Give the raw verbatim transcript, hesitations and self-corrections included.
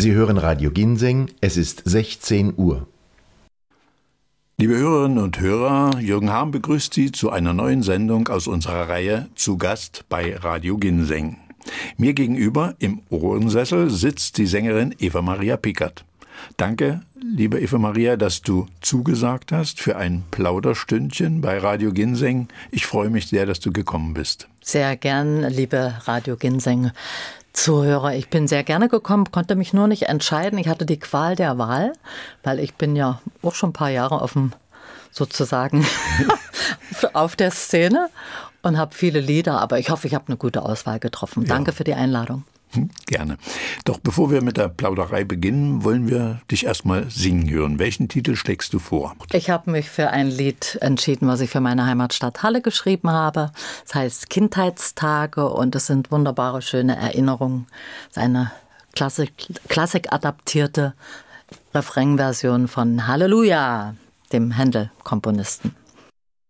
Sie hören Radio Ginseng, es ist sechzehn Uhr. Liebe Hörerinnen und Hörer, Jürgen Harm begrüßt Sie zu einer neuen Sendung aus unserer Reihe Zu Gast bei Radio Ginseng. Mir gegenüber im Ohrensessel sitzt die Sängerin Eva-Maria Pickert. Danke, liebe Eva-Maria, dass du zugesagt hast für ein Plauderstündchen bei Radio Ginseng. Ich freue mich sehr, dass du gekommen bist. Sehr gern, liebe Radio Ginseng Zuhörer. Ich bin sehr gerne gekommen, konnte mich nur nicht entscheiden. Ich hatte die Qual der Wahl, weil ich bin ja auch schon ein paar Jahre auf dem, sozusagen auf der Szene und habe viele Lieder, aber ich hoffe, ich habe eine gute Auswahl getroffen. Ja. Danke für die Einladung. Gerne. Doch bevor wir mit der Plauderei beginnen, wollen wir dich erstmal singen hören. Welchen Titel schlägst du vor? Ich habe mich für ein Lied entschieden, was ich für meine Heimatstadt Halle geschrieben habe. Das heißt Kindheitstage und es sind wunderbare, schöne Erinnerungen. Es ist eine Klassik, Klassik-adaptierte Refrainversion von Halleluja, dem Händel-Komponisten.